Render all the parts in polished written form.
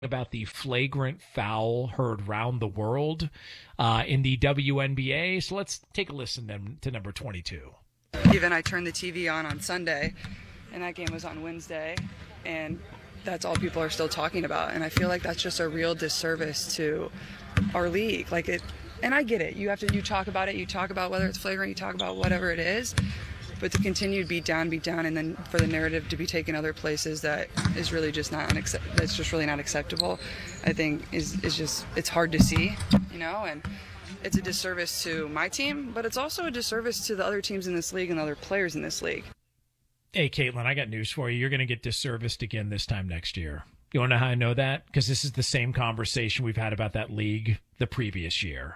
about the flagrant foul heard round the world in the WNBA. So let's take a listen then to number 22. Even I turned the TV on Sunday, and that game was on Wednesday, and that's all people are still talking about. And I feel like that's just a real disservice to our league. And I get it. You talk about it. You talk about whether it's flagrant. You talk about whatever it is. But to continue to beat down, and then for the narrative to be taken other places that is really just that's just really not acceptable, I think it's hard to see, and it's a disservice to my team, but it's also a disservice to the other teams in this league and other players in this league. Hey, Caitlin, I got news for you. You're going to get disserviced again this time next year. You want to know how I know that? Because this is the same conversation we've had about that league the previous year.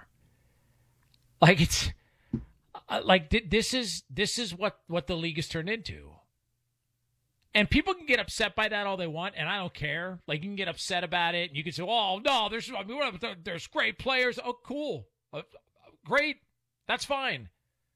This is what the league has turned into. And people can get upset by that all they want, and I don't care. You can get upset about it, and you can say, oh, no, there's great players. Oh, cool. Great. That's fine.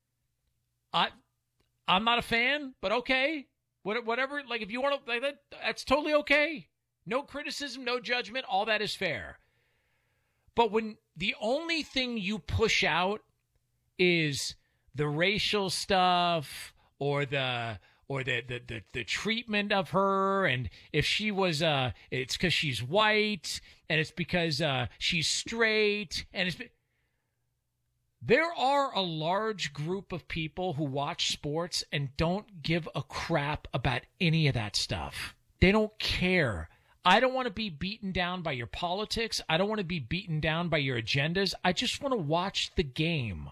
I'm not a fan, but okay. Whatever, if you want to, that's totally okay. No criticism, no judgment, all that is fair. But when the only thing you push out is the racial stuff or the treatment of her, and if she was it's because she's white, and it's because she's straight, and there are a large group of people who watch sports and don't give a crap about any of that stuff. They don't care. I don't want to be beaten down by your politics. I don't want to be beaten down by your agendas. I just want to watch the game.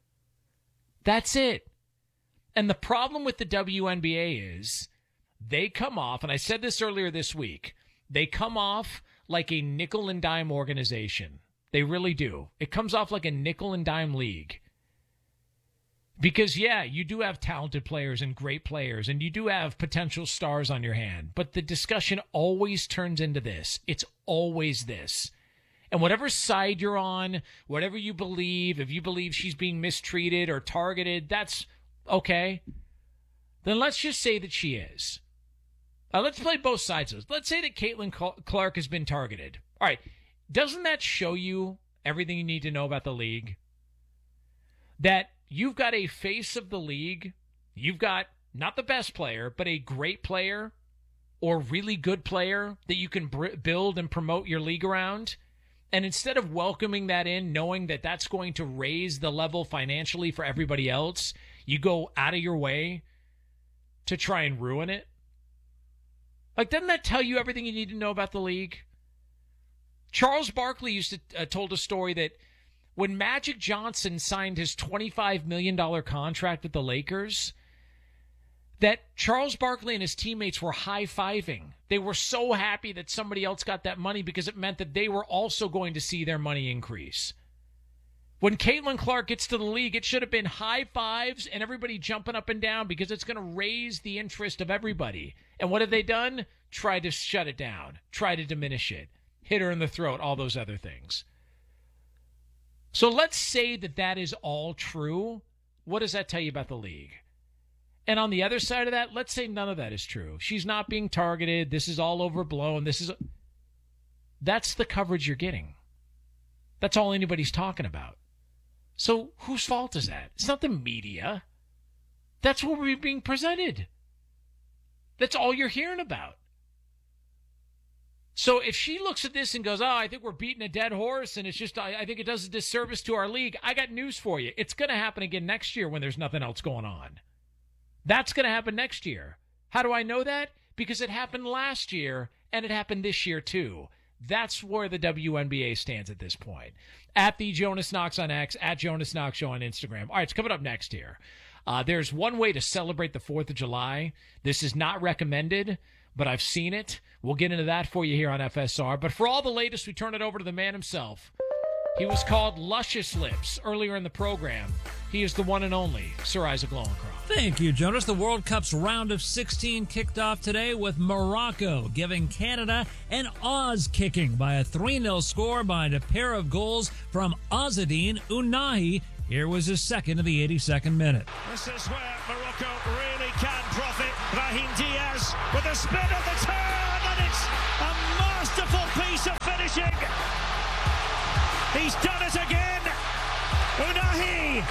That's it. And the problem with the WNBA is they come off, and I said this earlier this week, they come off like a nickel and dime organization. They really do. It comes off like a nickel and dime league. Because, yeah, you do have talented players and great players, and you do have potential stars on your hand. But the discussion always turns into this. It's always this. And whatever side you're on, whatever you believe, if you believe she's being mistreated or targeted, that's okay. Then let's just say that she is. Let's play both sides of this. Let's say that Caitlin Clark has been targeted. All right. Doesn't that show you everything you need to know about the league? That you've got a face of the league. You've got not the best player, but a great player or really good player that you can build and promote your league around. And instead of welcoming that in, knowing that that's going to raise the level financially for everybody else, you go out of your way to try and ruin it. Doesn't that tell you everything you need to know about the league? Charles Barkley used to told a story that when Magic Johnson signed his $25 million contract with the Lakers, that Charles Barkley and his teammates were high-fiving. They were so happy that somebody else got that money because it meant that they were also going to see their money increase. When Caitlin Clark gets to the league, it should have been high fives and everybody jumping up and down because it's going to raise the interest of everybody. And what have they done? Try to shut it down. Try to diminish it. Hit her in the throat, all those other things. So let's say that is all true. What does that tell you about the league? And on the other side of that, let's say none of that is true. She's not being targeted. This is all overblown. That's the coverage you're getting. That's all anybody's talking about. So whose fault is that? It's not the media. That's what we're being presented. That's all you're hearing about. So if she looks at this and goes, I think we're beating a dead horse, and it's just, I think it does a disservice to our league, I got news for you. It's going to happen again next year when there's nothing else going on. That's going to happen next year. How do I know that? Because it happened last year, and it happened this year too. That's where the WNBA stands at this point. At the Jonas Knox on X, at Jonas Knox Show on Instagram. All right, it's coming up next here. There's one way to celebrate the 4th of July. This is not recommended, but I've seen it. We'll get into that for you here on FSR. But for all the latest, we turn it over to the man himself. He was called Luscious Lips earlier in the program. He is the one and only Sir Isaac Lowenkron. Thank you, Jonas. The World Cup's round of 16 kicked off today with Morocco giving Canada an Oz-kicking by a 3-0 score by a pair of goals from Azzedine Ounahi. Here was his second of the 82nd minute. This is where Morocco really can profit. Brahim Diaz with a spin of the turn, and it's a masterful piece of He's done it again. Unahi.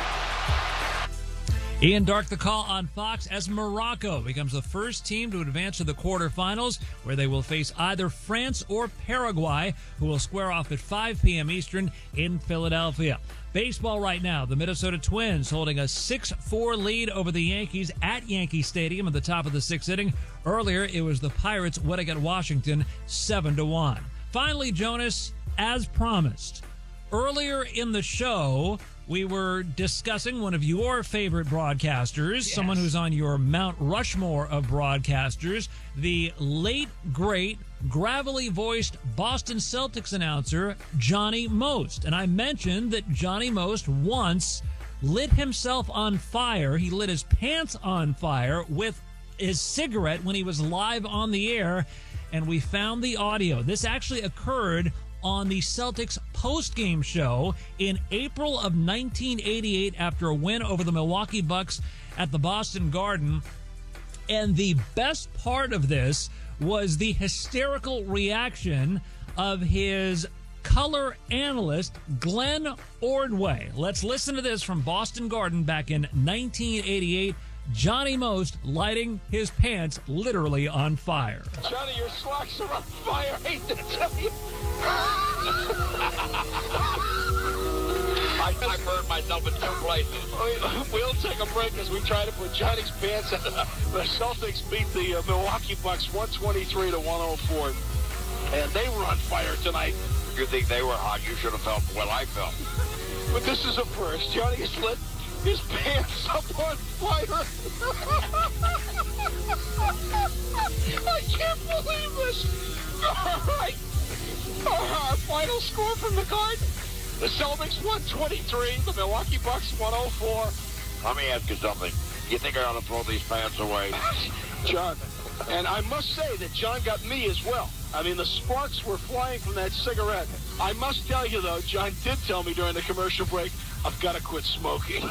Ian Dark the call on Fox as Morocco becomes the first team to advance to the quarterfinals, where they will face either France or Paraguay, who will square off at 5 p.m. Eastern in Philadelphia. Baseball right now, the Minnesota Twins holding a 6-4 lead over the Yankees at Yankee Stadium at the top of the sixth inning. Earlier, it was the Pirates winning at Washington 7-1. Finally, Jonas, as promised, earlier in the show, we were discussing one of your favorite broadcasters, someone who's on your Mount Rushmore of broadcasters, the late, great, gravelly-voiced Boston Celtics announcer, Johnny Most. And I mentioned that Johnny Most once lit himself on fire. He lit his pants on fire with his cigarette when he was live on the air, and we found the audio. This actually occurred on the Celtics post-game show in April of 1988 after a win over the Milwaukee Bucks at the Boston Garden. And the best part of this was the hysterical reaction of his color analyst, Glenn Ordway. Let's listen to this from Boston Garden back in 1988. Johnny Most lighting his pants literally on fire. Johnny, your slacks are on fire. I hate to tell you. I burned myself in 2 places. We'll take a break as we try to put Johnny's pants on. The Celtics beat the Milwaukee Bucks 123-104. And they were on fire tonight. You think they were hot? You should have felt what I felt. But this is a first. Johnny has lit his pants up on fire. I can't believe this. All right. Our final score from the Garden. The Celtics 123, the Milwaukee Bucks 104. Let me ask you something. You think I ought to throw these pants away? John, and I must say that John got me as well. I mean, the sparks were flying from that cigarette. I must tell you, though, John did tell me during the commercial break, I've got to quit smoking.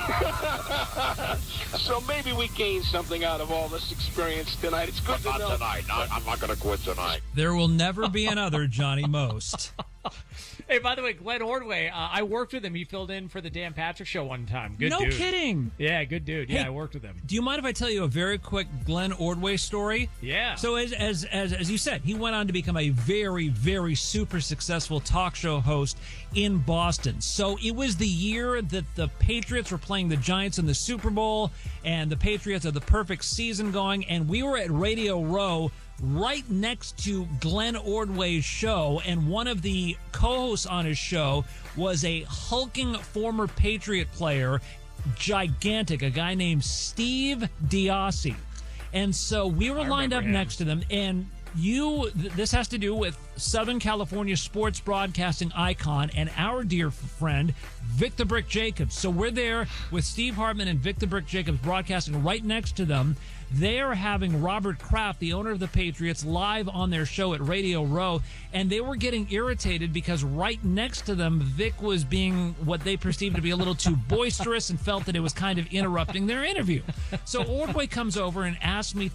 So maybe we gained something out of all this experience tonight. It's good to know. Not tonight. I'm not going to quit tonight. There will never be another Johnny Most. Hey, by the way, Glenn Ordway, I worked with him. He filled in for the Dan Patrick Show one time. Good dude. No kidding. Yeah, good dude. Hey, yeah, I worked with him. Do you mind if I tell you a very quick Glenn Ordway story? Yeah. So as you said, he went on to become a very, very super successful talk show host in Boston. So it was the year that the Patriots were playing the Giants in the Super Bowl, and the Patriots had the perfect season going, and we were at Radio Row right next to Glenn Ordway's show, and one of the co-hosts on his show was a hulking former Patriot player, gigantic, a guy named Steve Diassi. And so we were lined up next to them, and this has to do with Southern California sports broadcasting icon and our dear friend, Vic the Brick Jacobs. So we're there with Steve Hartman and Vic the Brick Jacobs broadcasting right next to them. They are having Robert Kraft, the owner of the Patriots, live on their show at Radio Row, and they were getting irritated because right next to them, Vic was being what they perceived to be a little too boisterous and felt that it was kind of interrupting their interview. So Ordway comes over and asked me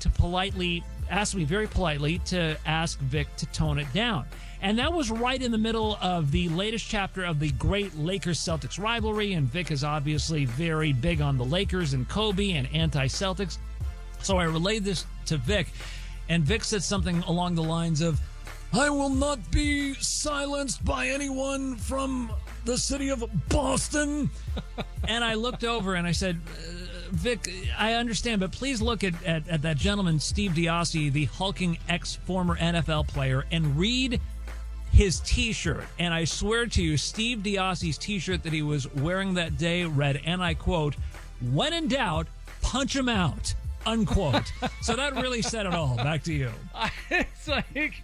very politely to ask Vic to tone it down. And that was right in the middle of the latest chapter of the great Lakers-Celtics rivalry, and Vic is obviously very big on the Lakers and Kobe and anti-Celtics. So I relayed this to Vic, and Vic said something along the lines of, "I will not be silenced by anyone from the city of Boston." And I looked over and I said, Vic, I understand, but please look at that gentleman, Steve Diassi, the hulking ex-former NFL player, and read his T-shirt. And I swear to you, Steve Diassi's T-shirt that he was wearing that day read, and I quote, "When in doubt, punch him out." Unquote. So that really said it all. Back to you. It's like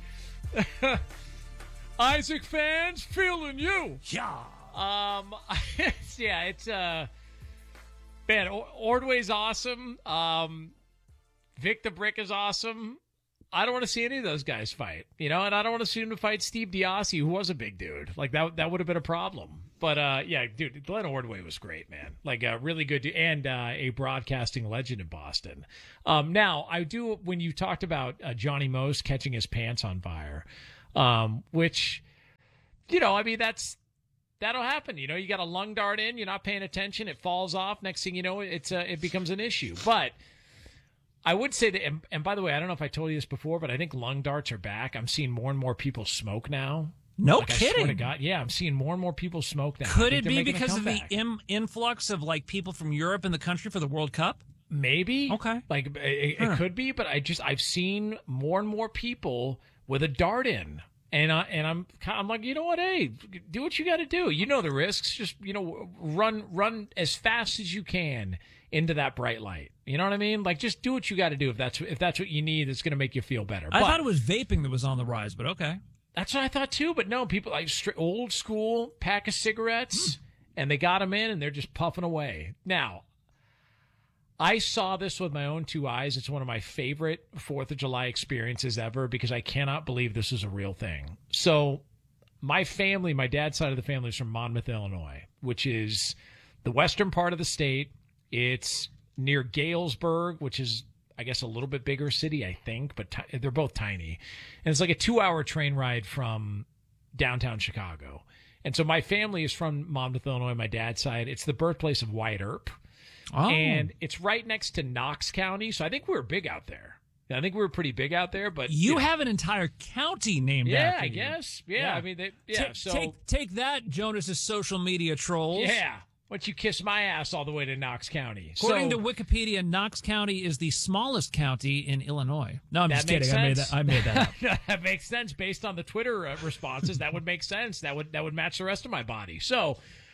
Isaac fans feeling you. Yeah. It's man, Ordway's awesome. Vic the Brick is awesome. I don't want to see any of those guys fight, and I don't want to see him to fight Steve Diassi, who was a big dude. Like that would have been a problem. But yeah, dude, Glenn Ordway was great, man. Like really good dude, and a broadcasting legend in Boston. Now I do, when you talked about Johnny Most catching his pants on fire, which, I mean, that's that'll happen. You know, you got a lung dart in, you're not paying attention, it falls off. Next thing you know, it becomes an issue. But I would say that, and by the way, I don't know if I told you this before, but I think lung darts are back. I'm seeing more and more people smoke now. No like, kidding. I swear to God, yeah, I'm seeing more and more people smoke now. Could it be because of the influx of like people from Europe in the country for the World Cup? Maybe. Okay. Like it could be, but I've seen more and more people with a dart in. And I'm like, you know what? Hey, do what you got to do. You know the risks. Just run as fast as you can into that bright light. You know what I mean? Like, just do what you got to do if that's what you need. That's going to make you feel better. I thought it was vaping that was on the rise, but okay. That's what I thought too. But no, people like old school pack of cigarettes, and they got them in, and they're just puffing away. Now, I saw this with my own two eyes. It's one of my favorite 4th of July experiences ever because I cannot believe this is a real thing. So my family, my dad's side of the family is from Monmouth, Illinois, which is the western part of the state. It's near Galesburg, which is, I guess, a little bit bigger city, I think, but they're both tiny. And it's like a 2-hour train ride from downtown Chicago. And so my family is from Monmouth, Illinois, my dad's side. It's the birthplace of Wyatt Earp. Oh. And it's right next to Knox County, so I think we were big out there. I think we were pretty big out there, but you have an entire county named after you. Yeah, I guess. Yeah, I mean, take that, Jonas's social media trolls. Yeah, why don't you kiss my ass all the way to Knox County? According to Wikipedia, Knox County is the smallest county in Illinois. No, I'm just kidding. Sense. I made that up. No, that makes sense based on the Twitter responses. That would make sense. That would match the rest of my body. So,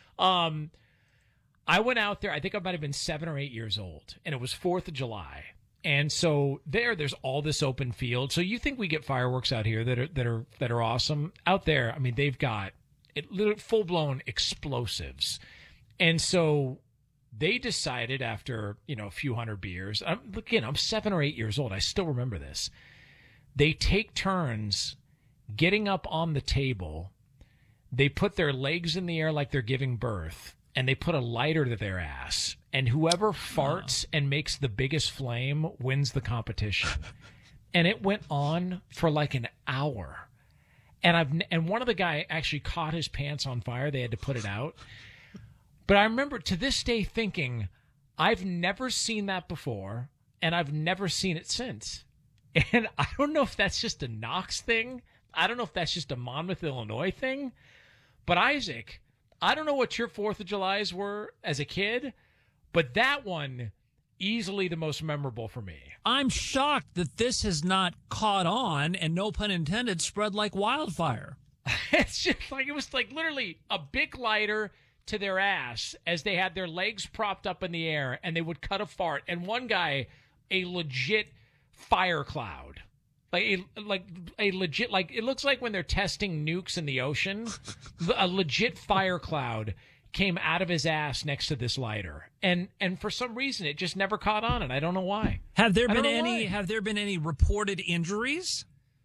I went out there, I think I might have been 7 or 8 years old, and it was 4th of July. And so there's all this open field. So you think we get fireworks out here that are awesome. Out there, I mean, they've got full-blown explosives. And so they decided after, a few hundred beers, I'm 7 or 8 years old. I still remember this. They take turns getting up on the table. They put their legs in the air like they're giving birth. And they put a lighter to their ass, and whoever farts and makes the biggest flame wins the competition. And it went on for like an hour. And one of the guy actually caught his pants on fire. They had to put it out. But I remember to this day thinking, I've never seen that before, and I've never seen it since. And I don't know if that's just a Knox thing. I don't know if that's just a Monmouth, Illinois thing. But Isaac, I don't know what your 4th of Julys were as a kid, but that one, easily the most memorable for me. I'm shocked that this has not caught on and, no pun intended, spread like wildfire. It's just like, it was like literally a big lighter to their ass as they had their legs propped up in the air, and they would cut a fart. And one guy, a legit fire cloud. Like a legit, like it looks like when they're testing nukes in the ocean, a legit fire cloud came out of his ass next to this lighter, and for some reason it just never caught on, and I don't know why. Have there been any reported injuries?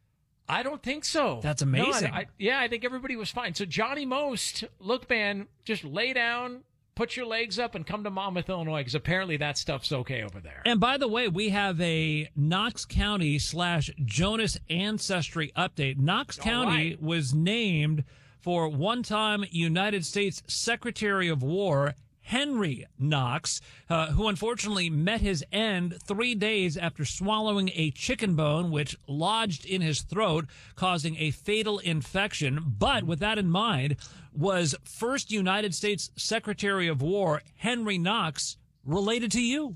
I don't think so. That's amazing. No, I think everybody was fine. So Johnny Most, look, man, just lay down, put your legs up, and come to Monmouth, Illinois, because apparently that stuff's okay over there. And by the way, we have a Knox County / Jonas ancestry update. Knox County was named for one-time United States Secretary of War Henry Knox, who unfortunately met his end 3 days after swallowing a chicken bone, which lodged in his throat, causing a fatal infection. But with that in mind, was first United States Secretary of War Henry Knox related to you?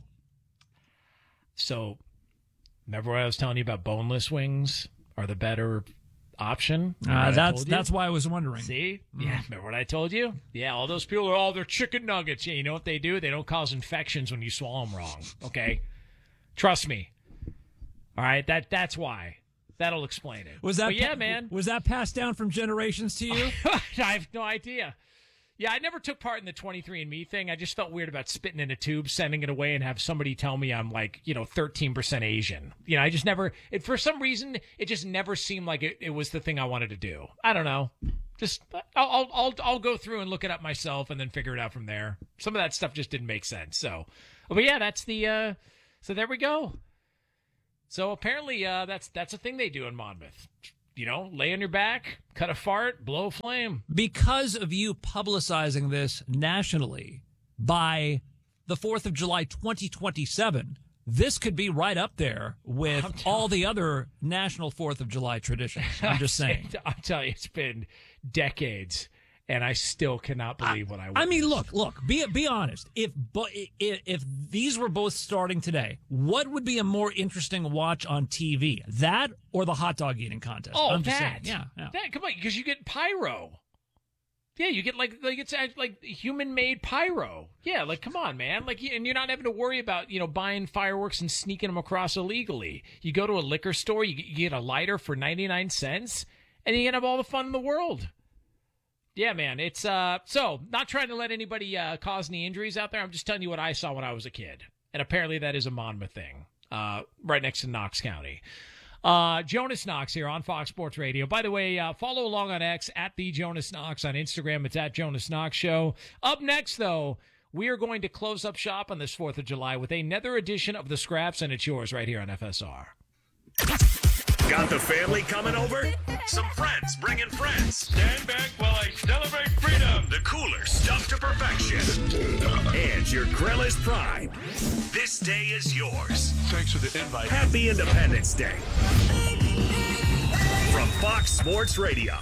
So, remember what I was telling you about boneless wings are the better option? That's why I was wondering. See? Yeah, remember what I told you? Yeah, all those people are they're chicken nuggets. Yeah, you know what they do? They don't cause infections when you swallow them wrong, okay? Trust me. All right, that's why. That'll explain it. Man. Was that passed down from generations to you? I have no idea. Yeah, I never took part in the 23andMe thing. I just felt weird about spitting in a tube, sending it away, and have somebody tell me I'm 13% Asian. I just never. For some reason, it just never seemed like it was the thing I wanted to do. I don't know. Just I'll go through and look it up myself and then figure it out from there. Some of that stuff just didn't make sense. So, but yeah, that's the. So there we go. So apparently, that's a thing they do in Monmouth. lay on your back, cut a fart, blow a flame. Because of you publicizing this nationally, by the 4th of July 2027, this could be right up there with all the other national 4th of July traditions. I'm just saying. I'm telling you, it's been decades, and I still cannot believe what I witnessed. I mean, look. Be honest. If these were both starting today, what would be a more interesting watch on TV? That or the hot dog eating contest? Oh, I'm just that. saying. Yeah. That, come on, because you get pyro. Yeah, you get like it's like human-made pyro. Yeah, like come on, man. And you're not having to worry about buying fireworks and sneaking them across illegally. You go to a liquor store, you get a lighter for 99 cents, and you can have all the fun in the world. Yeah, man. It's so not trying to let anybody cause any injuries out there. I'm just telling you what I saw when I was a kid, and apparently that is a Monmouth thing, right next to Knox County. Jonas Knox here on Fox Sports Radio. By the way, follow along on X at the Jonas Knox. On Instagram, it's at Jonas Knox Show. Up next, though, we are going to close up shop on this 4th of July with another edition of The Scraps, and it's yours right here on FSR. Got the family coming over? Some friends bringing friends. Stand back while I celebrate freedom. The cooler stuff to perfection. And your grill is primed. This day is yours. Thanks for the invite. Happy Independence Day. From Fox Sports Radio.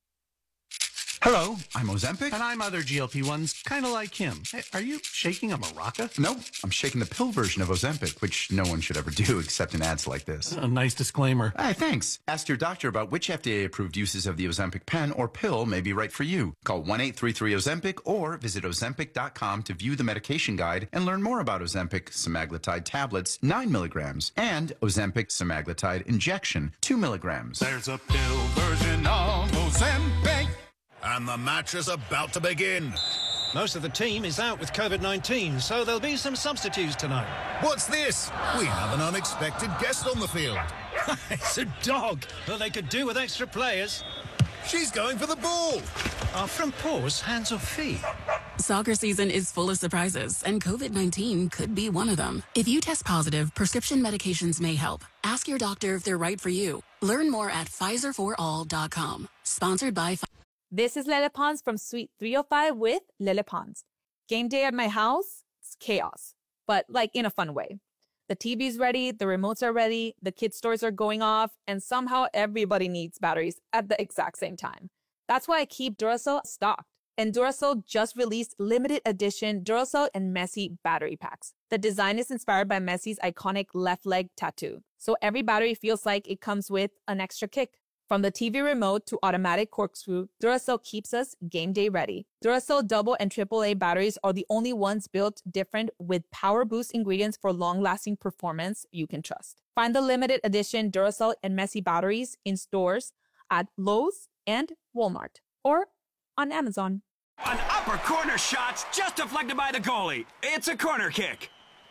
Hello, I'm Ozempic. And I'm other GLP-1s, kind of like him. Hey, are you shaking a maraca? No, I'm shaking the pill version of Ozempic, which no one should ever do except in ads like this. A nice disclaimer. Hey, thanks. Ask your doctor about which FDA-approved uses of the Ozempic pen or pill may be right for you. Call 1-833-OZEMPIC or visit Ozempic.com to view the medication guide and learn more about Ozempic semaglutide tablets, 9 milligrams, and Ozempic semaglutide injection, 2 milligrams. There's a pill version of Ozempic. And the match is about to begin. Most of the team is out with COVID-19, so there'll be some substitutes tonight. What's this? We have an unexpected guest on the field. It's a dog. Well, they could do with extra players. She's going for the ball. Are front paws hands or feet? Soccer season is full of surprises, and COVID-19 could be one of them. If you test positive, prescription medications may help. Ask your doctor if they're right for you. Learn more at PfizerForAll.com. Sponsored by This is Lele Pons from Suite 305 with Lele Pons. Game day at my house, it's chaos, but like in a fun way. The TV's ready, the remotes are ready, the kids' toys are going off, and somehow everybody needs batteries at the exact same time. That's why I keep Duracell stocked. And Duracell just released limited edition Duracell and Messi battery packs. The design is inspired by Messi's iconic left leg tattoo, so every battery feels like it comes with an extra kick. From the TV remote to automatic corkscrew, Duracell keeps us game day ready. Duracell double and AAA batteries are the only ones built different with power boost ingredients for long-lasting performance you can trust. Find the limited edition Duracell and Messi batteries in stores at Lowe's and Walmart or on Amazon. An upper corner shot's just deflected by the goalie. It's a corner kick.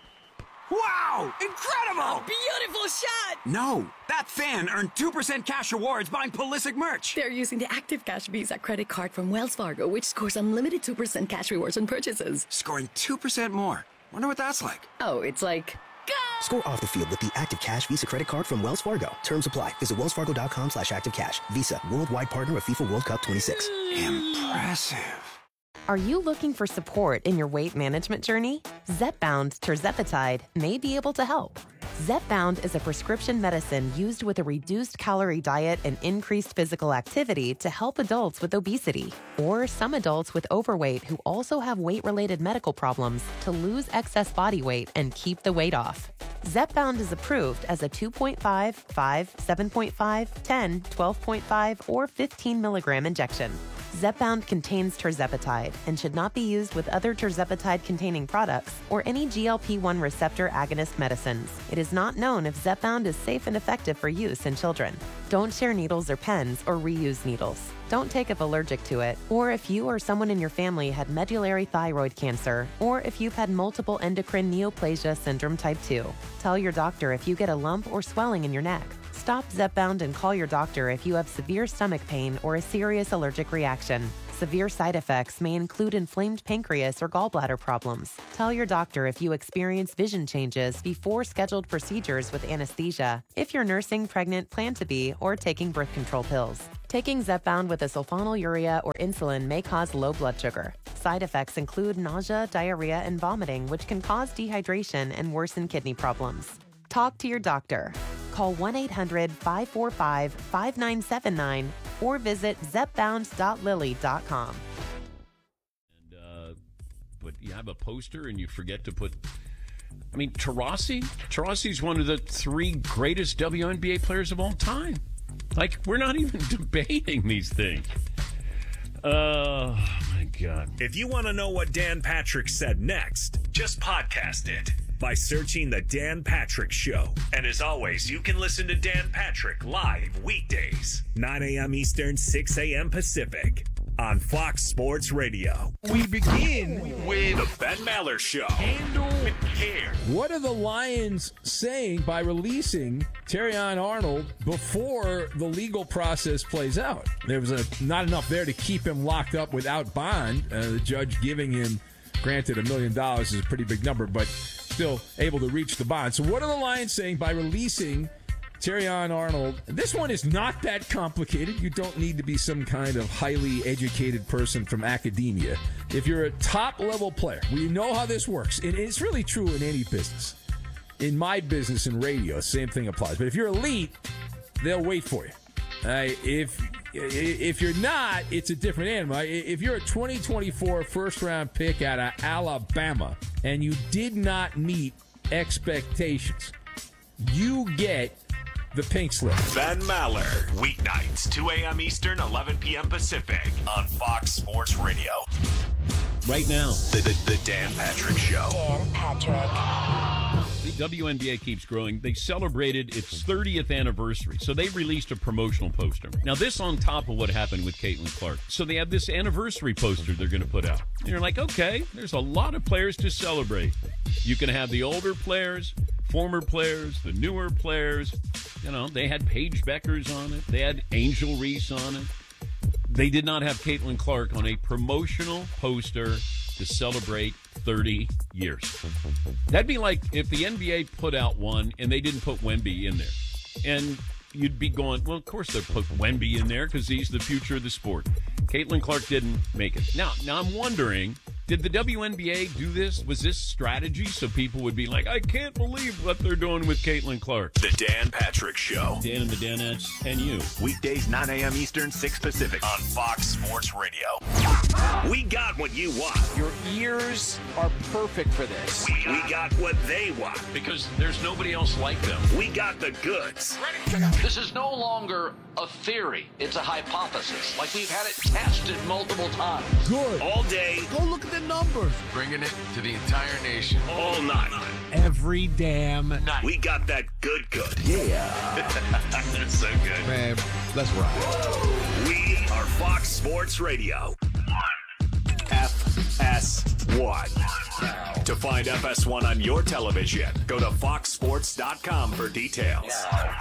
Wow! Incredible! A beautiful shot! No, that fan earned 2% cash rewards buying Pulisic merch. They're using the Active Cash Visa credit card from Wells Fargo, which scores unlimited 2% cash rewards on purchases. Scoring 2% more. Wonder what that's like. Oh, it's like... Go! Score off the field with the Active Cash Visa credit card from Wells Fargo. Terms apply. Visit wellsfargo.com/activecash. Visa, worldwide partner of FIFA World Cup 26. Impressive. Are you looking for support in your weight management journey? Zepbound tirzepatide may be able to help. Zepbound is a prescription medicine used with a reduced calorie diet and increased physical activity to help adults with obesity or some adults with overweight who also have weight-related medical problems to lose excess body weight and keep the weight off. Zepbound is approved as a 2.5, 5, 7.5, 10, 12.5, or 15 milligram injection. Zepbound contains tirzepatide and should not be used with other tirzepatide-containing products or any GLP-1 receptor agonist medicines. It is not known if Zepbound is safe and effective for use in children. Don't share needles or pens or reuse needles. Don't take if allergic to it, or if you or someone in your family had medullary thyroid cancer, or if you've had multiple endocrine neoplasia syndrome type 2. Tell your doctor if you get a lump or swelling in your neck. Stop Zepbound and call your doctor if you have severe stomach pain or a serious allergic reaction. Severe side effects may include inflamed pancreas or gallbladder problems. Tell your doctor if you experience vision changes before scheduled procedures with anesthesia, if you're nursing, pregnant, plan to be, or taking birth control pills. Taking Zepbound with a sulfonylurea or insulin may cause low blood sugar. Side effects include nausea, diarrhea, and vomiting, which can cause dehydration and worsen kidney problems. Talk to your doctor. Call 1-800-545-5979 or visit zepbound.lilly.com. But you have a poster and you forget to put... I mean, Taurasi's one of the 3 greatest WNBA players of all time. Like, we're not even debating these things. Oh, my God. If you want to know what Dan Patrick said next, just podcast it by searching The Dan Patrick Show. And as always, you can listen to Dan Patrick live weekdays, 9 a.m. Eastern, 6 a.m. Pacific, on Fox Sports Radio. We begin with The Ben Maller Show. Handle with care. What are the Lions saying by releasing Terrion Arnold before the legal process plays out? There was not enough there to keep him locked up without bond. The judge giving him, granted, $1 million is a pretty big number, but still able to reach the bond. So what are the Lions saying by releasing Terrion Arnold? This one is not that complicated. You don't need to be some kind of highly educated person from academia. If you're a top-level player, we know how this works. And it's really true in any business. In my business in radio, same thing applies. But if you're elite, they'll wait for you. If you're not, it's a different animal. If you're a 2024 first-round pick out of Alabama and you did not meet expectations, you get the pink slip. Ben Maller, weeknights, 2 a.m. Eastern, 11 p.m. Pacific, on Fox Sports Radio. Right now, the Dan Patrick Show. Dan Patrick. The WNBA keeps growing. They celebrated its 30th anniversary, so they released a promotional poster. Now, this on top of what happened with Caitlin Clark. So they have this anniversary poster they're going to put out. And you're like, okay, there's a lot of players to celebrate. You can have the older players, former players, the newer players. You know, they had Paige Beckers on it. They had Angel Reese on it. They did not have Caitlin Clark on a promotional poster to celebrate 30 years. That'd be like if the NBA put out one and they didn't put Wemby in there. And you'd be going, well, of course they'll put Wemby in there because he's the future of the sport. Caitlin Clark didn't make it. Now I'm wondering, did the WNBA do this? Was this strategy so people would be like, I can't believe what they're doing with Caitlin Clark? The Dan Patrick Show. Dan and the Danettes and you. Weekdays, 9 a.m. Eastern, 6 Pacific, on Fox Sports Radio. We got what you want. Your ears are perfect for this. We got what they want. Because there's nobody else like them. We got the goods. This is no longer a theory. It's a hypothesis. Like we've had it tested multiple times. Good. All day. Go look at the numbers. Bringing it to the entire nation. All night. Every damn night. We got that good. Yeah. That's so good. Man, let's rock. We are Fox Sports Radio. FS1. To find FS1 on your television, go to foxsports.com for details.